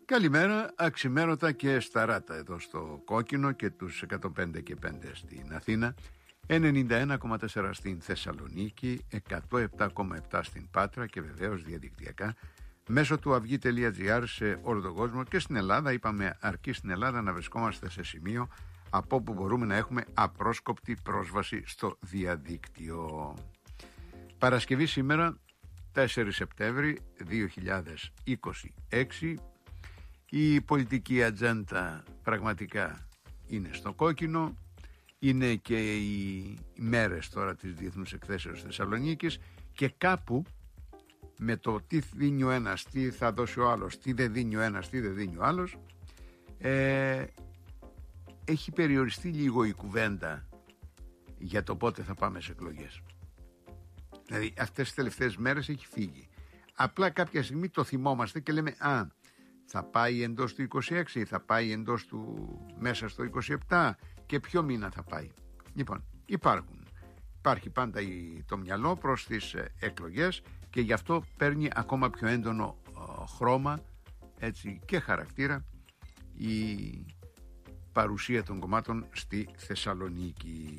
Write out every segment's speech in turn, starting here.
Καλημέρα, αξιμέρωτα και σταράτα εδώ στο Κόκκινο και τους 105 και 5 στην Αθήνα, 91,4 στην Θεσσαλονίκη, 107,7 στην Πάτρα και βεβαίως διαδικτυακά μέσω του αυγή.gr σε όλο τον κόσμο και στην Ελλάδα. Είπαμε αρκεί στην Ελλάδα να βρισκόμαστε σε σημείο από όπου μπορούμε να έχουμε απρόσκοπτη πρόσβαση στο διαδίκτυο. Παρασκευή σήμερα 4 Σεπτέμβρη 2026. Η πολιτική ατζέντα πραγματικά είναι στο κόκκινο. Είναι και οι μέρες τώρα της Διεθνούς Εκθέσεως Θεσσαλονίκης και κάπου με το τι δίνει ο ένας, τι θα δώσει ο άλλος, τι δεν δίνει ο ένας, τι δεν δίνει ο άλλος, έχει περιοριστεί λίγο η κουβέντα για το πότε θα πάμε σε εκλογές. Δηλαδή αυτές τις τελευταίες μέρες έχει φύγει. Απλά κάποια στιγμή το θυμόμαστε και λέμε θα πάει εντός του 26, θα πάει εντός του μέσα στο 27 και ποιο μήνα θα πάει. Λοιπόν, υπάρχει πάντα το μυαλό προς τις εκλογές και γι' αυτό παίρνει ακόμα πιο έντονο χρώμα, έτσι, και χαρακτήρα η παρουσία των κομμάτων στη Θεσσαλονίκη.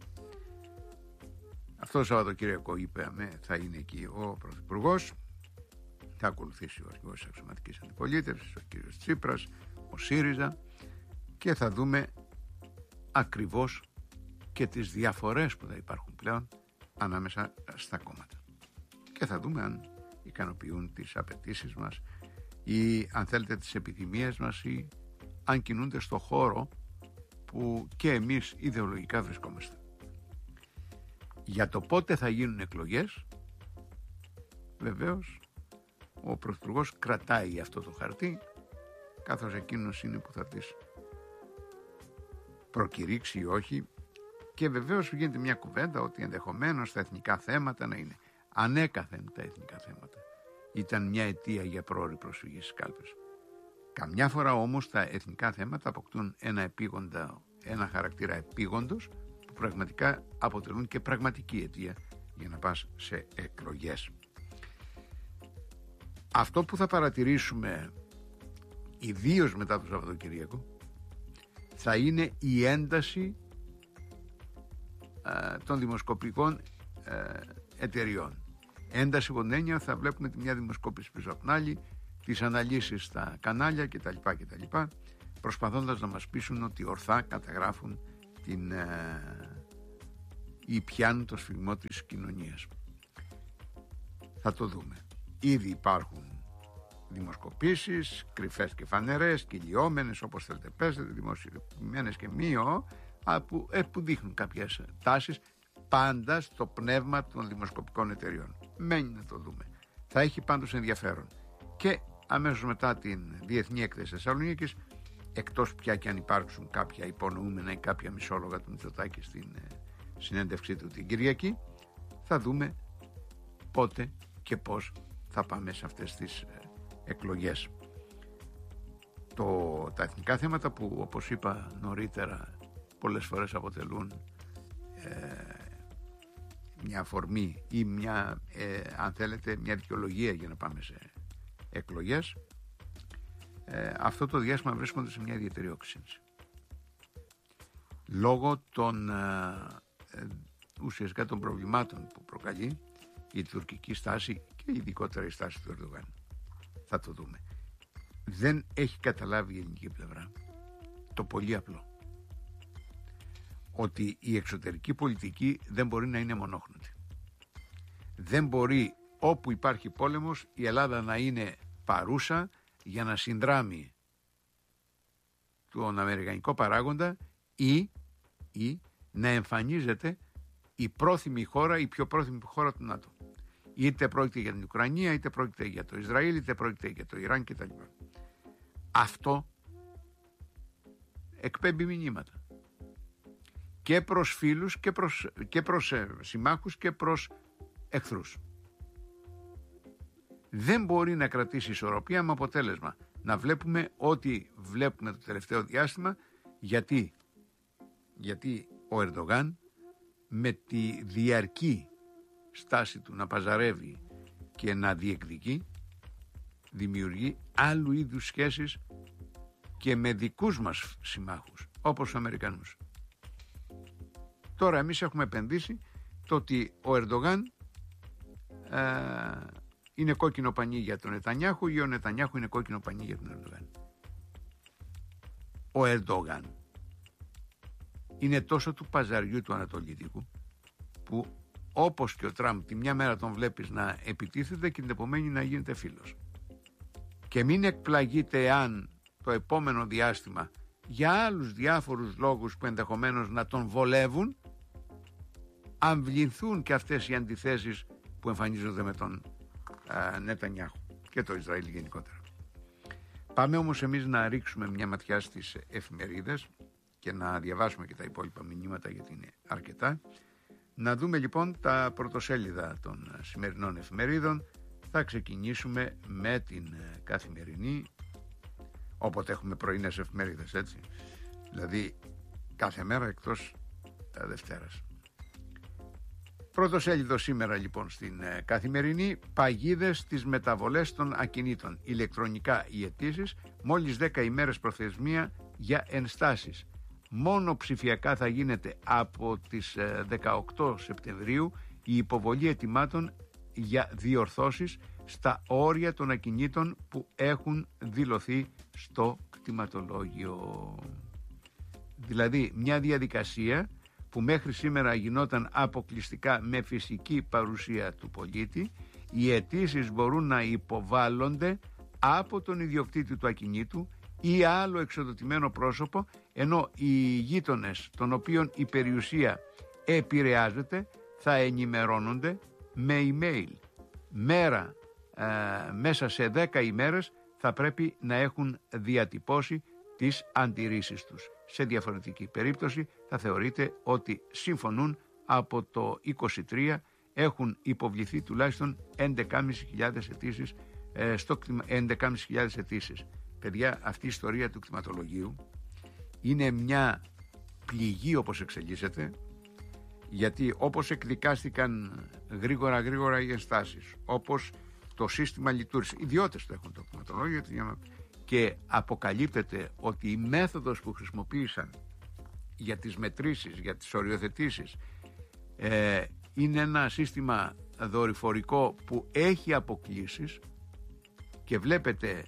Αυτό το Σαββατοκύριακο είπαμε θα είναι εκεί ο Πρωθυπουργός, θα ακολουθήσει ο αρχηγός της Αξιωματικής Αντιπολίτευσης, ο κύριος Τσίπρας, ο ΣΥΡΙΖΑ, και θα δούμε ακριβώς και τις διαφορές που θα υπάρχουν πλέον ανάμεσα στα κόμματα. Και θα δούμε αν ικανοποιούν τις απαιτήσεις μας ή αν θέλετε τις επιθυμίες μας ή αν κινούνται στο χώρο που και εμείς ιδεολογικά βρισκόμαστε. Για το πότε θα γίνουν εκλογές, βεβαίως ο Πρωθυπουργός κρατάει αυτό το χαρτί, καθώς εκείνος είναι που θα τις προκηρύξει ή όχι, και βεβαίως γίνεται μια κουβέντα ότι ενδεχομένως τα εθνικά θέματα να είναι. Ανέκαθεν τα εθνικά θέματα ήταν μια αιτία για πρόωρη προσφυγή στις κάλπες. Καμιά φορά όμως τα εθνικά θέματα αποκτούν ένα χαρακτήρα επίγοντος που πραγματικά αποτελούν και πραγματική αιτία για να πας σε εκλογές. Αυτό που θα παρατηρήσουμε ιδίως μετά το Σαββατοκύριακο θα είναι η ένταση των δημοσκοπικών εταιριών. Ένταση από την έννοια θα βλέπουμε τη μια δημοσκόπηση πίσω από την άλλη, τις αναλύσεις στα κανάλια κτλ. Προσπαθώντας να μας πείσουν ότι ορθά καταγράφουν ή πιάνουν το σφιγμό της κοινωνίας. Θα το δούμε. Ήδη υπάρχουν δημοσκοπήσεις, κρυφές και φανερές, κυλιόμενες, όπως θέλετε πέσετε, δημοσιοποιημένες και που δείχνουν κάποιες τάσεις, πάντα στο πνεύμα των δημοσκοπικών εταιριών. Μένει να το δούμε. Θα έχει πάντως ενδιαφέρον. Και αμέσως μετά την Διεθνή Έκθεση Θεσσαλονίκης, εκτός πια και αν υπάρξουν κάποια υπονοούμενα ή κάποια μισόλογα του Μητσοτάκη στην συνέντευξή του την Κυριακή, θα δούμε πότε και πώς θα πάμε σε αυτές τις εκλογές. Τα εθνικά θέματα που, όπως είπα νωρίτερα, πολλές φορές αποτελούν μια αφορμή ή αν θέλετε μια δικαιολογία για να πάμε σε εκλογές, αυτό το διάστημα βρίσκονται σε μια ιδιαίτερη όξυνση λόγω των ουσιαστικά των προβλημάτων που προκαλεί η τουρκική στάση και ειδικότερα η στάση του Ερντογάν. Θα το δούμε. Δεν έχει καταλάβει η ελληνική πλευρά το πολύ απλό, ότι η εξωτερική πολιτική δεν μπορεί να είναι μονόχρωτη. Δεν μπορεί όπου υπάρχει πόλεμος η Ελλάδα να είναι παρούσα για να συνδράμει τον αμερικανικό παράγοντα ή να εμφανίζεται η πρόθυμη χώρα, η πιο πρόθυμη χώρα του ΝΑΤΟ. Είτε πρόκειται για την Ουκρανία, είτε πρόκειται για το Ισραήλ, είτε πρόκειται για το Ιράν κτλ. Αυτό εκπέμπει μηνύματα και προς φίλους και προς συμμάχους και προς εχθρούς. Δεν μπορεί να κρατήσει ισορροπία με αποτέλεσμα να βλέπουμε ό,τι βλέπουμε το τελευταίο διάστημα, γιατί ο Ερντογάν με τη διαρκή στάση του να παζαρεύει και να διεκδικεί δημιουργεί άλλου είδους σχέσεις και με δικούς μας συμμάχους, όπως τους Αμερικανούς. Τώρα εμείς έχουμε επενδύσει το ότι ο Ερντογάν είναι κόκκινο πανί για τον Νετανιάχου ή ο Νετανιάχου είναι κόκκινο πανί για τον Ερντογάν. Ο Ερντογάν είναι τόσο του παζαριού του ανατολίτικου που όπως και ο Τραμπ τη μια μέρα τον βλέπεις να επιτίθεται και την επομένη να γίνεται φίλος. Και μην εκπλαγείτε εάν το επόμενο διάστημα για άλλους διάφορους λόγους που ενδεχομένως να τον βολεύουν αμβληθούν και αυτές οι αντιθέσεις που εμφανίζονται με τον Νετανιάχου και το Ισραήλ γενικότερα. Πάμε όμως εμείς να ρίξουμε μια ματιά στις εφημερίδες και να διαβάσουμε και τα υπόλοιπα μηνύματα γιατί είναι αρκετά. Να δούμε λοιπόν τα πρωτοσέλιδα των σημερινών εφημερίδων. Θα ξεκινήσουμε με την Καθημερινή, όποτε έχουμε πρωινές εφημερίδες, έτσι. Δηλαδή κάθε μέρα εκτός Δευτέρας. Πρωτοσέλιδο σήμερα λοιπόν στην Καθημερινή, παγίδες στις μεταβολές των ακινήτων. Ηλεκτρονικά οι αιτήσεις, μόλις 10 ημέρες προθεσμία για ενστάσεις. Μόνο ψηφιακά θα γίνεται από τις 18 Σεπτεμβρίου η υποβολή αιτημάτων για διορθώσεις στα όρια των ακινήτων που έχουν δηλωθεί στο κτηματολόγιο. Δηλαδή μια διαδικασία που μέχρι σήμερα γινόταν αποκλειστικά με φυσική παρουσία του πολίτη, οι αιτήσεις μπορούν να υποβάλλονται από τον ιδιοκτήτη του ακινήτου ή άλλο εξοδοτημένο πρόσωπο, ενώ οι γείτονες των οποίων η περιουσία επηρεάζεται θα ενημερώνονται με email. Μέσα σε 10 ημέρες θα πρέπει να έχουν διατυπώσει τις αντιρρήσεις τους. Σε διαφορετική περίπτωση θα θεωρείται ότι συμφωνούν. Από το 23 έχουν υποβληθεί τουλάχιστον 11.500 αιτήσεις 11.500 αιτήσεις. Παιδιά, αυτή η ιστορία του κτηματολογίου είναι μια πληγή όπως εξελίσσεται, γιατί όπως εκδικάστηκαν γρήγορα οι ενστάσεις, όπως το σύστημα λειτουργήσε, ιδιώτες το έχουν το κτηματολόγιο και αποκαλύπτεται ότι η μέθοδος που χρησιμοποίησαν για τις μετρήσεις, για τις οριοθετήσεις είναι ένα σύστημα δορυφορικό που έχει αποκλίσεις και βλέπετε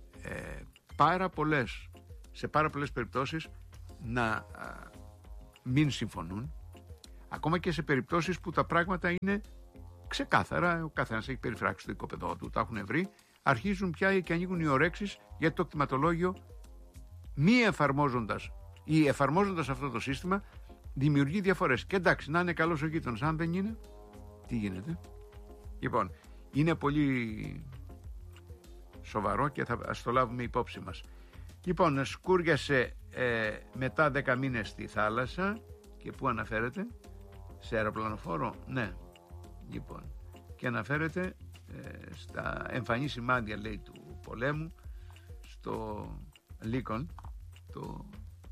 σε πάρα πολλές περιπτώσεις να μην συμφωνούν, ακόμα και σε περιπτώσεις που τα πράγματα είναι ξεκάθαρα, ο καθένας έχει περιφράξει το οικοπεδό του, τα έχουν βρει, αρχίζουν πια και ανοίγουν οι ορέξεις για το κτηματολόγιο, μη εφαρμόζοντας ή εφαρμόζοντας αυτό το σύστημα δημιουργεί διαφορές. Και εντάξει, να είναι καλός ο γείτονας, αν δεν είναι, τι γίνεται? Λοιπόν, είναι πολύ σοβαρό και ας το λάβουμε υπόψη μας. Λοιπόν, σκούριασε μετά 10 μήνες στη θάλασσα. Και πού αναφέρεται? Σε αεροπλανοφόρο, ναι. Λοιπόν, και αναφέρεται στα εμφανή σημάδια, λέει, του πολέμου στο Λίκον, το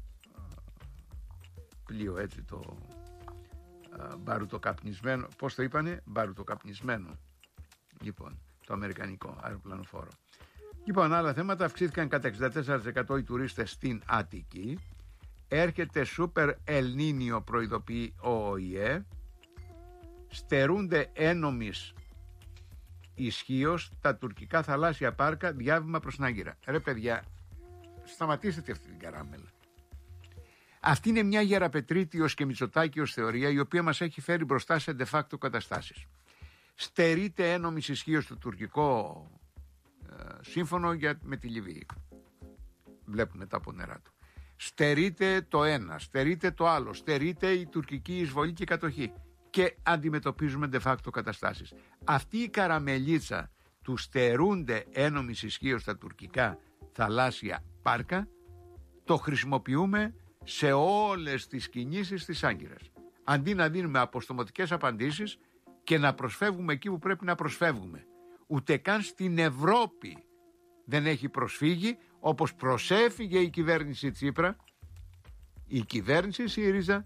πλοίο, έτσι, το μπαρουτοκαπνισμένο, πώς το είπανε, μπαρουτοκαπνισμένο, λοιπόν, το αμερικανικό αεροπλανοφόρο. Λοιπόν, άλλα θέματα, αυξήθηκαν κατά 64% οι τουρίστες στην Αττική. Έρχεται σούπερ Ελνίνιο, προειδοποιεί ο ΟΗΕ. Στερούνται ένομης ισχύως τα τουρκικά θαλάσσια πάρκα, διάβημα προς την Άγκυρα. Ρε παιδιά, σταματήστε αυτή την καράμελα. Αυτή είναι μια γεραπετρίτιος και μητσοτάκιος θεωρία, η οποία μας έχει φέρει μπροστά σε de facto καταστάσεις. Στερείται ένομης ισχύως το τουρκικό σύμφωνο με τη Λιβύη. Βλέπουμε τα πονερά του. Στερείται το ένα, στερείται το άλλο, στερείται η τουρκική εισβολή και κατοχή. Και αντιμετωπίζουμε de facto καταστάσεις. Αυτή η καραμελίτσα του στερούνται ένομης ισχύως στα τουρκικά θαλάσσια πάρκα, το χρησιμοποιούμε σε όλες τις κινήσεις της Άγκυρας. Αντί να δίνουμε αποστομωτικές απαντήσεις και να προσφεύγουμε εκεί που πρέπει να προσφεύγουμε. Ούτε καν στην Ευρώπη δεν έχει προσφύγει, όπως προσέφυγε η κυβέρνηση Τσίπρα, η κυβέρνηση ΣΥΡΙΖΑ,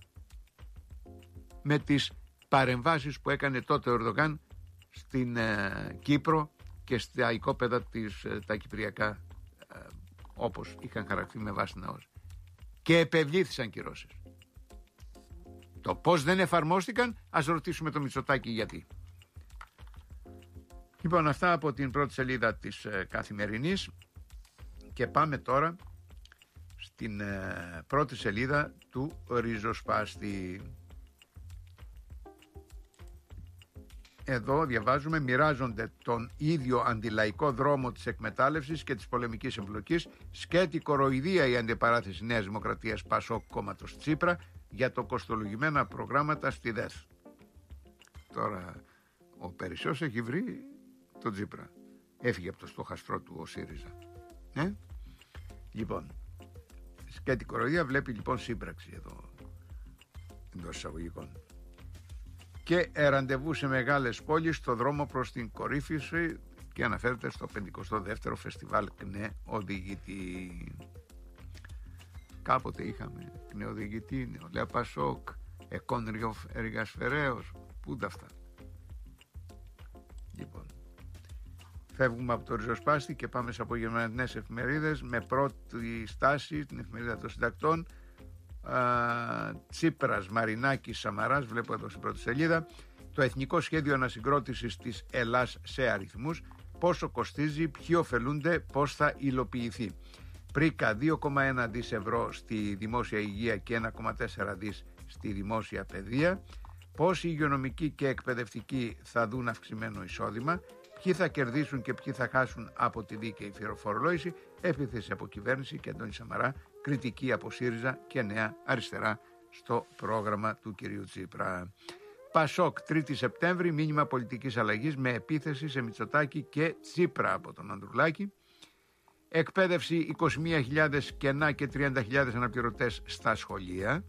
με τις παρεμβάσεις που έκανε τότε ο Ερντογάν στην Κύπρο και στα οικόπεδα τα κυπριακά, όπως είχαν χαρακτεί με βάση την ΑΟΣ. Και επευλήθησαν κυρώσεις. Το πώς δεν εφαρμόστηκαν, ας ρωτήσουμε το Μητσοτάκη γιατί. Λοιπόν, αυτά από την πρώτη σελίδα της Καθημερινής, και πάμε τώρα στην πρώτη σελίδα του Ριζοσπάστη. Εδώ διαβάζουμε: μοιράζονται τον ίδιο αντιλαϊκό δρόμο της εκμετάλλευσης και της πολεμικής εμπλοκής. Σκέτη κοροϊδία η αντιπαράθεση Νέας Δημοκρατίας Πασόκ κόμματος Τσίπρα για το κοστολογημένα προγράμματα στη ΔΕΘ. Τώρα ο Περισσός έχει βρει τον Τσίπρα. Έφυγε από το στοχαστρό του ο ΣΥΡΙΖΑ. Λοιπόν, σκέτη κοροϊδία βλέπει λοιπόν σύμπραξη εδώ εντός εισαγωγικών. Και ραντεβού σε μεγάλες πόλεις στο δρόμο προς την κορύφωση, και αναφέρεται στο 52ο Φεστιβάλ ΚΝΕ Οδηγητή. Κάποτε είχαμε ΚΝΕ Οδηγητή, Νεολαία Πασόκ, Εκόνριο Εργασφαιρέως. Πού τα αυτά. Λοιπόν, φεύγουμε από το Ριζοσπάστη και πάμε σε απογευματινές εφημερίδες, με πρώτη στάση την εφημερίδα των συντακτών. Τσίπρας, Μαρινάκης, Σαμαράς, βλέπω εδώ στην πρώτη σελίδα. Το Εθνικό Σχέδιο Ανασυγκρότησης της Ελλάς σε αριθμούς. Πόσο κοστίζει, ποιοι ωφελούνται, πώς θα υλοποιηθεί. Πρίκα 2,1 δις ευρώ στη δημόσια υγεία και 1,4 δις στη δημόσια παιδεία. Πώς οι υγειονομικοί και εκπαιδευτικοί θα δουν αυξημένο εισόδημα. Ποιοι θα κερδίσουν και ποιοι θα χάσουν από τη δίκαιη φορολόγηση. Επίθεση από κυβέρνηση και Αντώνη Σαμαρά. Κριτική από ΣΥΡΙΖΑ και Νέα Αριστερά στο πρόγραμμα του κυρίου Τσίπρα. Πασόκ 3η Σεπτέμβρη, μήνυμα πολιτικής αλλαγής με επίθεση σε Μητσοτάκη και Τσίπρα από τον Ανδρουλάκη. Εκπαίδευση 21.000 κενά και 30.000 αναπληρωτές στα σχολεία.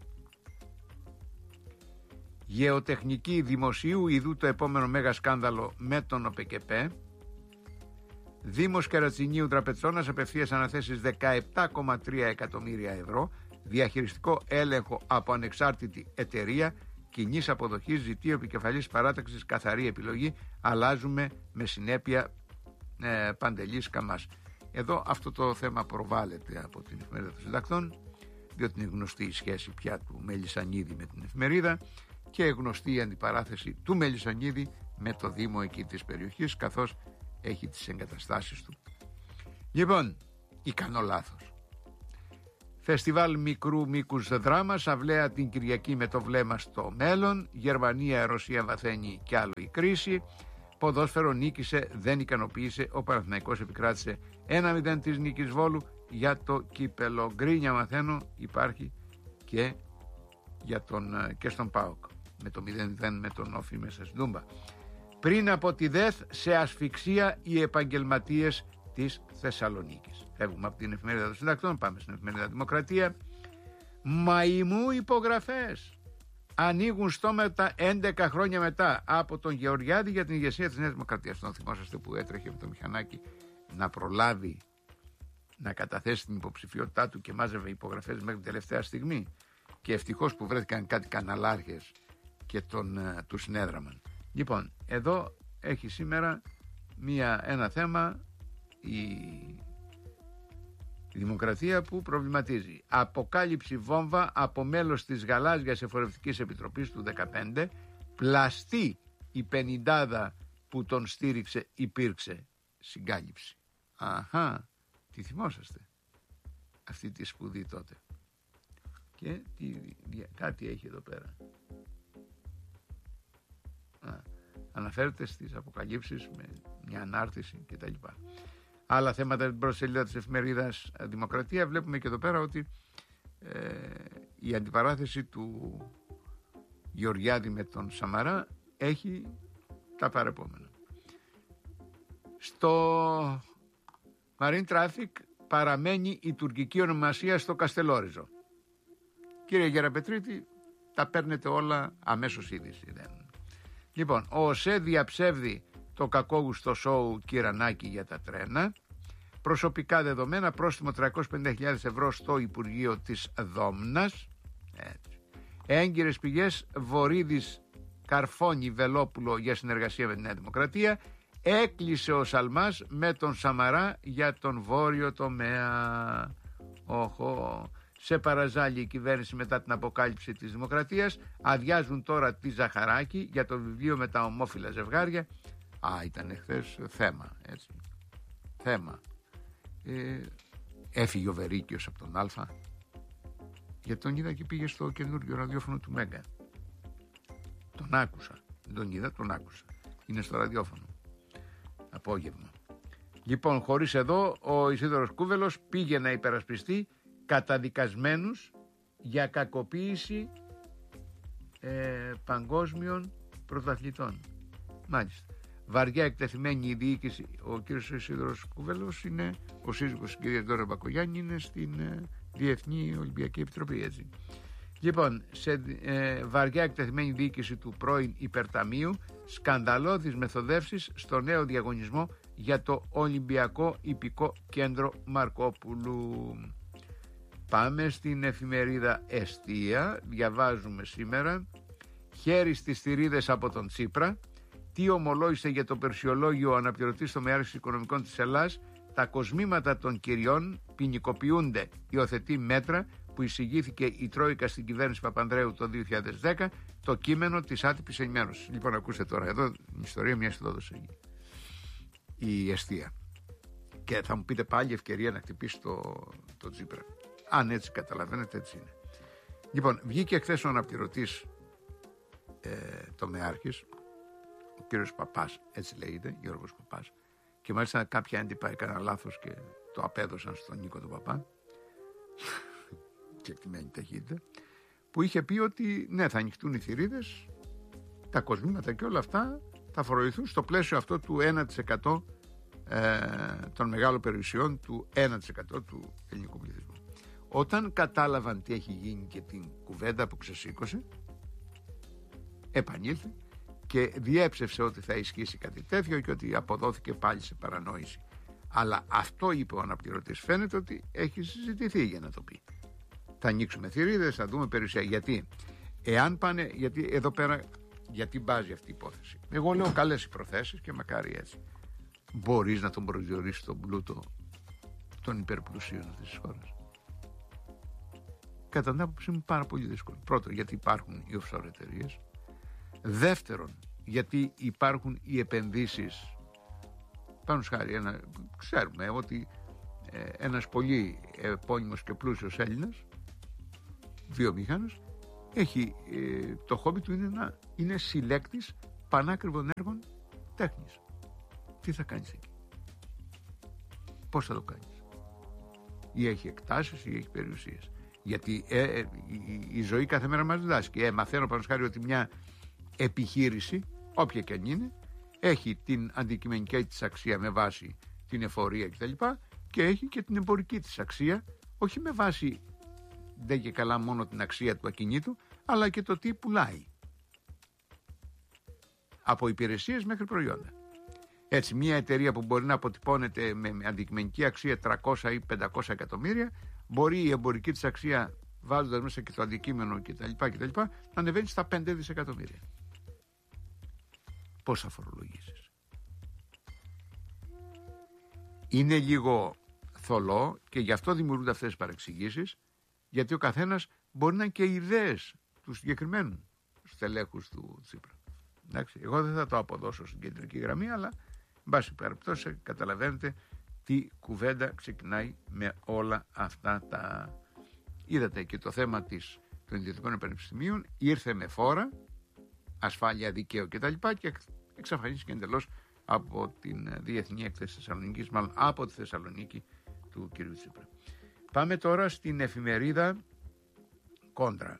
Γεωτεχνική δημοσίου, ιδού το επόμενο μέγα σκάνδαλο με τον ΟΠΕΚΕΠΕ. Δήμος Κερατσινίου Τραπετσόνας, απευθείας αναθέσεις 17,3 εκατομμύρια ευρώ. Διαχειριστικό έλεγχο από ανεξάρτητη εταιρεία. Κοινής αποδοχής, ζητεί ο επικεφαλής παράταξης καθαρή επιλογή. Αλλάζουμε με συνέπεια Παντελής Καμάς. Εδώ αυτό το θέμα προβάλλεται από την εφημερίδα των συντακτών, διότι είναι γνωστή η σχέση πια του Μελισσανίδη με την εφημερίδα και γνωστή η αντιπαράθεση του Μελισσανίδη με το Δήμο εκεί της περιοχής, καθώς έχει τις εγκαταστάσεις του. Λοιπόν, ικανό λάθος. Φεστιβάλ μικρού μήκους δράμας, αυλαία την Κυριακή με το βλέμμα στο μέλλον. Γερμανία, Ρωσία βαθαίνει κι άλλο η κρίση. Ποδόσφαιρο νίκησε, δεν ικανοποίησε. Ο Παναθηναϊκός επικράτησε 1-0 της νίκης Βόλου για το κύπελο. Γκρίνια μαθαίνω υπάρχει και, και στον ΠΑΟΚ με το 0-0 με τον Όφη μέσα στην Τούμπα. Πριν από τη ΔΕΘ, σε ασφυξία οι επαγγελματίες της Θεσσαλονίκης. Φεύγουμε από την εφημερίδα των συντακτών, πάμε στην εφημερίδα Δημοκρατία. Μαϊμού υπογραφές ανοίγουν στόματα 11 χρόνια μετά από τον Γεωργιάδη για την ηγεσία της Νέας Δημοκρατίας. Τον θυμόσαστε που έτρεχε με το μηχανάκι να προλάβει να καταθέσει την υποψηφιότητά του και μάζευε υπογραφές μέχρι την τελευταία στιγμή, και ευτυχώς που βρέθηκαν κάτι καναλάρχες και του συνέδραμαν. Λοιπόν, εδώ έχει σήμερα ένα θέμα η Δημοκρατία που προβληματίζει. Αποκάλυψη βόμβα από μέλος της Γαλάζιας Εφορευτικής Επιτροπής του 2015. Πλαστή η πενηντάδα που τον στήριξε, υπήρξε συγκάλυψη. Αχα, τι θυμόσαστε αυτή τη σπουδή τότε. Και κάτι έχει εδώ πέρα. Αναφέρεται στις αποκαλύψεις με μια ανάρτηση κτλ. Άλλα θέματα την πρώτη σελίδα της εφημερίδας Δημοκρατία. Βλέπουμε και εδώ πέρα ότι η αντιπαράθεση του Γεωργιάδη με τον Σαμαρά έχει τα παρεπόμενα. Στο Marine Traffic παραμένει η τουρκική ονομασία στο Καστελόριζο. Κύριε Γεραπετρίτη, τα παίρνετε όλα αμέσως είδηση. Λοιπόν, ο ΟΣΕ διαψεύδει το κακόγουστο σόου Κυρανάκη για τα τρένα. Προσωπικά δεδομένα, πρόστιμο 350.000 ευρώ στο Υπουργείο της Δόμνας. Έγκυρες πηγές, Βορίδης, Καρφώνη, Βελόπουλο για συνεργασία με τη Νέα Δημοκρατία. Έκλεισε ο Σαλμάς με τον Σαμαρά για τον βόρειο τομέα. Όχο. Σε παραζάλει η κυβέρνηση μετά την αποκάλυψη της Δημοκρατίας. Αδειάζουν τώρα τη Ζαχαράκη για το βιβλίο με τα ομόφυλα ζευγάρια. Ήταν χθες θέμα, έτσι. Θέμα. Έφυγε ο Βερίκιος από τον Α. Γιατί τον είδα και πήγε στο καινούργιο ραδιόφωνο του Μέγκα. Τον άκουσα. Δεν τον είδα, τον άκουσα. Είναι στο ραδιόφωνο. Απόγευμα. Λοιπόν, χωρίς εδώ, ο Ισίδωρος Κούβελος πήγε να υπερασπιστεί καταδικασμένους για κακοποίηση παγκόσμιων πρωταθλητών. Μάλιστα. Βαριά εκτεθειμένη η διοίκηση. Ο κύριος Ισίδωρος Κούβελος είναι ο σύζυγος της κυρίας Δώρα Μπακογιάννη, είναι στην Διεθνή Ολυμπιακή Επιτροπή, έτσι. Λοιπόν, σε βαριά εκτεθειμένη διοίκηση του πρώην Υπερταμείου, σκανδαλώδεις μεθοδεύσεις στο νέο διαγωνισμό για το Ολυμπιακό Ιππικό Κέντρο Μαρκόπουλου. Πάμε στην εφημερίδα Εστία. Διαβάζουμε σήμερα: χέρι στις θηρίδες από τον Τσίπρα. Τι ομολόγησε για το περσιολόγιο ο αναπληρωτής τομεάρχης οικονομικών της Ελλάδας? Τα κοσμήματα των κυριών ποινικοποιούνται. Υιοθετεί μέτρα που εισηγήθηκε η Τρόικα στην κυβέρνηση Παπανδρέου το 2010, το κείμενο της άτυπης ενημέρωσης. Λοιπόν, ακούστε τώρα, εδώ η ιστορία μιας δόδωσε η Εστία. Και θα μου πείτε πάλι ευκαιρία να χτυπήσει το Τσίπρα. Αν έτσι καταλαβαίνετε, έτσι είναι. Λοιπόν, βγήκε χθες ο αναπληρωτής τομεάρχης, ο κύριος Παπάς, έτσι λέγεται, Γιώργος Παπάς, και μάλιστα κάποια έντυπα έκαναν λάθος και το απέδωσαν στον Νίκο τον Παπά και εκτιμένη ταχύτητα, που είχε πει ότι ναι, θα ανοιχτούν οι θηρίδες, τα κοσμήματα και όλα αυτά θα φορολογηθούν στο πλαίσιο αυτό του 1% των μεγάλων περιουσιών, του 1% του ελληνικού πληθυσμού. Όταν κατάλαβαν τι έχει γίνει και την κουβέντα που ξεσήκωσε, επανήλθε και διέψευσε ότι θα ισχύσει κάτι τέτοιο και ότι αποδόθηκε πάλι σε παρανόηση. Αλλά αυτό είπε ο αναπληρωτής, φαίνεται ότι έχει συζητηθεί για να το πει. Θα ανοίξουμε θηρίδες, θα δούμε περιουσία. Γιατί? Εάν πάνε, γιατί εδώ πέρα, γιατί μπάζει αυτή η υπόθεση? Εγώ λέω καλές οι προθέσεις και μακάρι έτσι. Μπορείς να τον προσδιορίσεις τον πλούτο των υπερπλουσίων αυτής της χώρας? Κατά την άποψή μου πάρα πολύ δύσκολο. Πρώτον, γιατί υπάρχουν οι offshore εταιρείες. Δεύτερον, γιατί υπάρχουν οι επενδύσεις. Πάνω σχάρι, ξέρουμε ότι ένας πολύ επώνυμος και πλούσιος Έλληνας βιομηχάνος έχει το χόμπι του είναι συλλέκτης πανάκριβων έργων τέχνης. Τι θα κάνεις εκεί? Πώς θα το κάνεις? Ή έχει εκτάσεις ή έχει περιουσίες? Γιατί η ζωή κάθε μέρα μας διδάσκει. Μαθαίνω πάνω σχάρι ότι μια επιχείρηση, όποια και αν είναι, έχει την αντικειμενική της αξία με βάση την εφορία κτλ. Και έχει και την εμπορική της αξία, όχι με βάση δεν και καλά μόνο την αξία του ακινήτου, αλλά και το τι πουλάει. Από υπηρεσίες μέχρι προϊόντα. Έτσι, μια εταιρεία που μπορεί να αποτυπώνεται με αντικειμενική αξία 300 ή 500 εκατομμύρια, μπορεί η εμπορική της αξία, βάζοντας μέσα και το αντικείμενο κτλ. Να ανεβαίνει στα 5 δισεκατομμύρια. Πώς θα φορολογήσεις? Είναι λίγο θολό και γι' αυτό δημιουργούνται αυτές τις παρεξηγήσεις, γιατί ο καθένας μπορεί να είναι και ιδέες του συγκεκριμένου στελέχους του Τσίπρα. Εντάξει, εγώ δεν θα το αποδώσω στην κεντρική γραμμή, αλλά εν πάση περιπτώσει καταλαβαίνετε τι κουβέντα ξεκινάει με όλα αυτά τα... Είδατε και το θέμα των ιδιωτικών πανεπιστημίων ήρθε με φόρα, ασφάλεια, δικαίου κτλ. Και εξαφανίστηκε εντελώς από την Διεθνή Έκθεση Θεσσαλονίκης, μάλλον από τη Θεσσαλονίκη του κ. Τσίπρα. Πάμε τώρα στην εφημερίδα Κόντρα.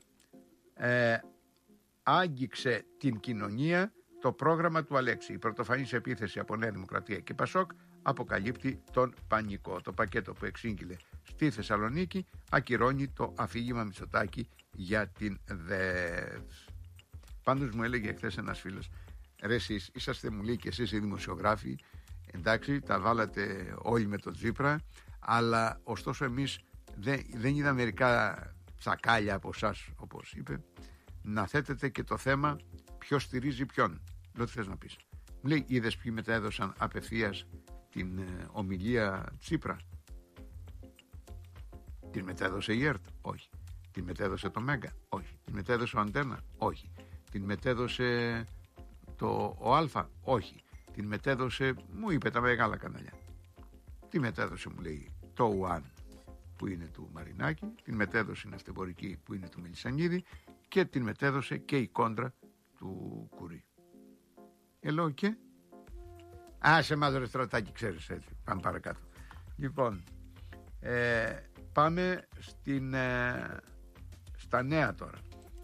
Άγγιξε την κοινωνία το πρόγραμμα του Αλέξη. Η πρωτοφανής επίθεση από Νέα Δημοκρατία και Πασόκ αποκαλύπτει τον πανικό. Το πακέτο που εξήγηλε στη Θεσσαλονίκη ακυρώνει το αφήγημα Μητσοτάκη για την ΔΕΔ. Πάντως μου έλεγε χθες ένας φίλος, ρε εσείς είσαστε, μου λέει, και εσείς οι δημοσιογράφοι, εντάξει, τα βάλατε όλοι με τον Τσίπρα, αλλά ωστόσο εμείς δεν είδα μερικά τσακάλια από εσάς, όπως είπε, να θέτετε και το θέμα ποιος στηρίζει ποιον. Λέω τι θες να πεις? Μου λέει, είδες ποιοι μετέδωσαν απευθείας την ομιλία Τσίπρα? Την μετέδωσε η ΕΡΤ? Όχι. Την μετέδωσε το Μέγκα? Όχι. Την μετέδωσε ο Αντένα? Όχι. Την μετέδωσε ο Α? Όχι. Την μετέδωσε, μου είπε, τα μεγάλα κανάλια. Τη μετέδωσε, μου λέει, το ΟΑΝ που είναι του Μαρινάκη, την μετέδωσε η Ναυτεμπορική που είναι του Μελισσανίδη και την μετέδωσε και η Κόντρα του Κουρί. Λέω και άσε μας ρε Στρατάκη, ξέρεις, έτσι. Πάμε παρακάτω. Λοιπόν, πάμε στα νέα τώρα.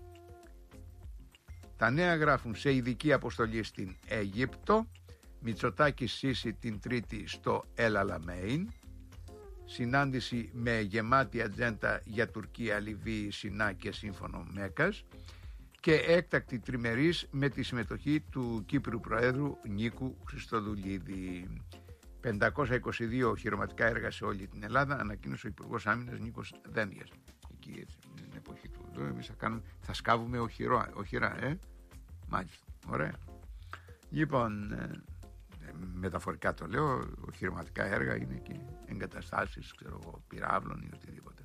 Τα νέα γράφουν σε ειδική αποστολή στην Αίγυπτο, Μητσοτάκης Σίση την Τρίτη στο El Alamein, συνάντηση με γεμάτη ατζέντα για Τουρκία, Λιβύη, Σινά και σύμφωνο Μέκας και έκτακτη τριμερής με τη συμμετοχή του Κύπριου Προέδρου Νίκου Χριστοδουλίδη. 522 οχυρωματικά έργα σε όλη την Ελλάδα, ανακοίνωσε ο Υπουργός Άμυνας Νίκος Δένδιας. Εκεί έτσι, την εποχή του. Εδώ εμείς θα σκάβουμε οχυρά, μάλιστα, ωραία. Λοιπόν, μεταφορικά το λέω, οχυρωματικά έργα είναι και εγκαταστάσεις, ξέρω εγώ, πυράβλων ή οτιδήποτε.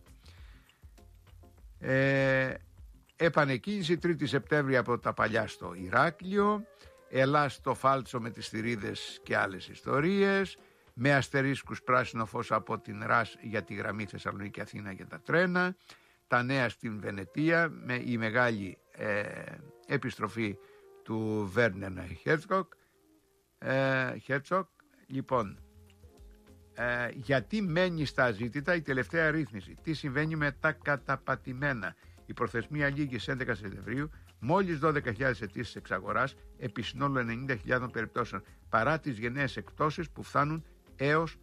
Επανεκκίνηση 3η Σεπτέμβρη από τα παλιά στο Ηράκλειο, Ελλάς στο Φάλτσο με τις θηρίδες και άλλες ιστορίες, με αστερίσκους πράσινο φως από την ΡΑΣ για τη γραμμή Θεσσαλονίκη Αθήνα για τα τρένα, τα νέα στην Βενετία με η μεγάλη επιστροφή του Βέρνερ Χέρτσοκ. Λοιπόν, γιατί μένει στα αζήτητα η τελευταία ρύθμιση, τι συμβαίνει με τα καταπατημένα? Η προθεσμία λήγει στις 11 Σεπτεμβρίου, μόλις 12.000 αιτήσεις εξαγοράς επί συνόλου 90.000 περιπτώσεων, παρά τις γενναίες εκπτώσεις που φτάνουν έως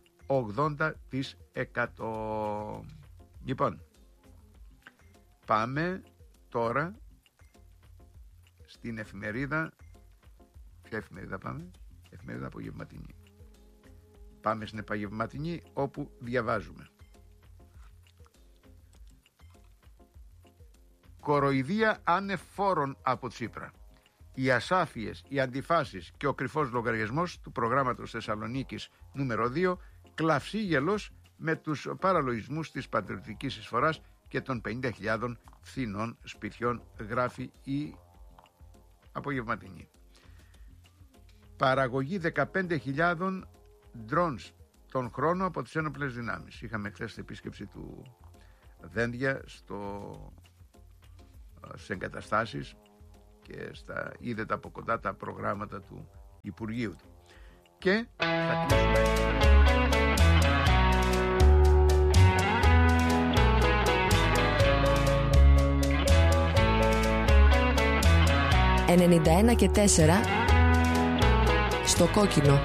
80%. Λοιπόν, πάμε τώρα στην εφημερίδα. Ποια εφημερίδα πάμε? Εφημερίδα Απογευματινή. Πάμε στην Απογευματινή, όπου διαβάζουμε: κοροϊδία ανεφόρων από Τσίπρα. Οι ασάφειες, οι αντιφάσεις και ο κρυφός λογαριασμός του προγράμματος Θεσσαλονίκης νούμερο 2, κλαυσίγελος με τους παραλογισμούς της πατριωτικής εισφοράς και των 50.000 φθηνών σπιτιών, γράφει η Απογευματινή. Παραγωγή 15.000 drones τον χρόνο από τις ένοπλες δυνάμεις. Είχαμε χθες την επίσκεψη του Δένδια σε εγκαταστάσεις και είδετε από κοντά τα προγράμματα του Υπουργείου του. Και θα κλείσουμε. 91,4 στο κόκκινο.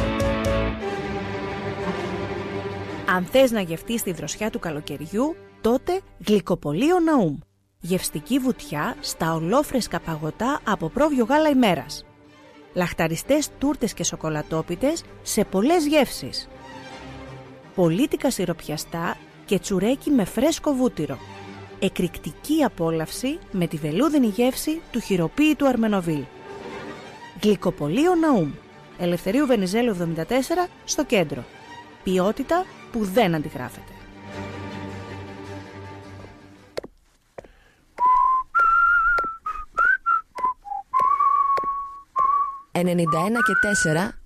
Αν θες να γευτείς τη δροσιά του καλοκαιριού, τότε Γλυκοπωλείο Ναούμ. Γευστική βουτιά στα ολόφρεσκα παγωτά από πρόβιο γάλα ημέρας. Λαχταριστές τούρτες και σοκολατόπιτες σε πολλές γεύσεις. Πολίτικα σιροπιαστά και τσουρέκι με φρέσκο βούτυρο. Εκρηκτική απόλαυση με τη βελούδινη γεύση του χειροποίητου Αρμενοβίλ. Γλυκοπωλείο Ναούμ. Ελευθερίου Βενιζέλου 74 στο κέντρο. Ποιότητα που δεν αντιγράφεται. «91,4